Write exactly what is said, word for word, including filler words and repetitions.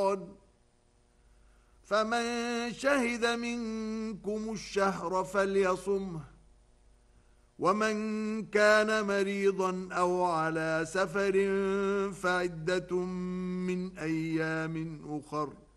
فمن شهد منكم الشهر فليصمه ومن كان مريضا أو على سفر فعدة من أيام أخر